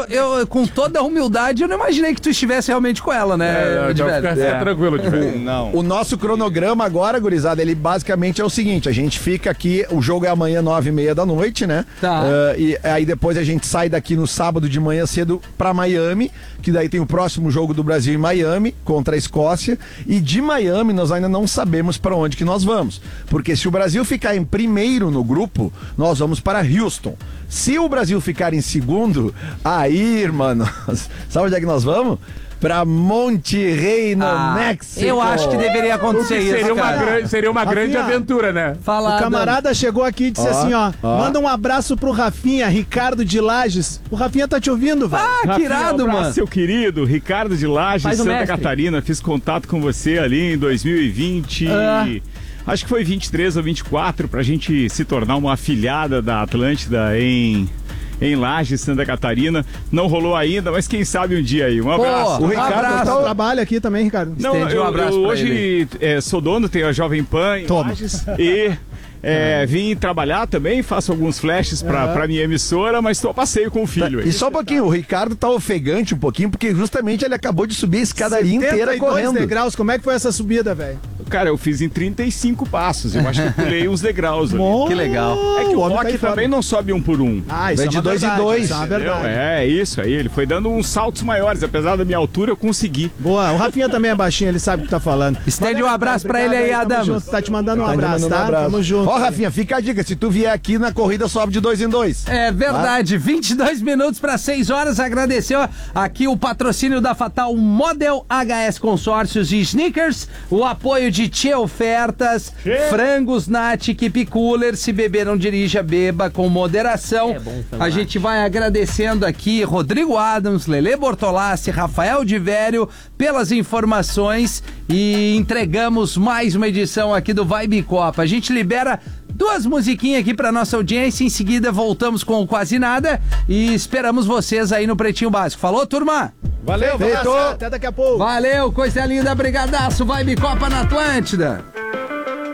eu, com toda a humildade, eu não imaginei que tu estivesse realmente com ela, né, Fica tranquilo, Não. O nosso cronograma agora, gurizada, ele basicamente é o seguinte, a gente fica aqui, o jogo é amanhã 9h30 da noite, né? Tá. E aí depois a gente sai daqui no sábado de manhã cedo pra Miami, que daí tem o próximo jogo do Brasil em Miami, contra a Escócia, e de Miami nós ainda não sabemos pra onde que nós vamos, porque se o Brasil ficar em primeiro no grupo, nós vamos para Houston. Se o Brasil ficar em segundo, aí, mano, sabe onde é que nós vamos? Pra Monterrey, no México. Eu acho que deveria acontecer isso, cara. Seria uma grande aventura, né? Fala, o camarada chegou aqui e disse assim, ó, manda um abraço pro Rafinha, Ricardo de Lages. O Rafinha tá te ouvindo, velho. Que irado, mano. Seu querido Ricardo de Lages, Santa Catarina. Fiz contato com você ali em 2020. Acho que foi 23 ou 24 pra gente se tornar uma afiliada da Atlântida em Lages, Santa Catarina. Não rolou ainda, mas quem sabe um dia aí. Um abraço. O Ricardo trabalha aqui também, Ricardo. Não, um abraço eu hoje sou dono, tenho a Jovem Pan em Lages e vim trabalhar também, faço alguns flashes pra minha emissora, mas estou a passeio com o filho. E só um pouquinho, o Ricardo tá ofegante um pouquinho, porque justamente ele acabou de subir a escadaria inteira correndo. degraus, como é que foi essa subida, velho? Cara, eu fiz em 35 passos, eu acho que eu pulei uns degraus ali. Que legal. É que o Rock também não sobe um por um. Isso é de 2 em 2. Isso é uma verdade. É isso aí, ele foi dando uns saltos maiores, apesar da minha altura eu consegui. Boa, o Rafinha também é baixinho, ele sabe o que tá falando. Estende um abraço pra ele aí, Adams. Tá te mandando um abraço, tá? Tamo junto. Ó, Rafinha, fica a dica, se tu vier aqui na corrida, sobe de 2 em 2. É verdade, 22 minutos para 6 horas, agradeceu aqui o patrocínio da Fatal Model HS Consórcios e Sneakers, o apoio de Tia Ofertas, Frangos Nat, Keep Cooler, se beber não dirija, beba com moderação. A gente vai agradecendo aqui Rodrigo Adams, Lelê Bortolassi, Rafael de Vério pelas informações e entregamos mais uma edição aqui do Vibe Copa. A gente libera 2 musiquinhas aqui pra nossa audiência, em seguida voltamos com o Quase Nada e esperamos vocês aí no Pretinho Básico. Falou, turma? Valeu, até daqui a pouco. Valeu, coisa linda, brigadaço, Vibe Copa na Atlântida.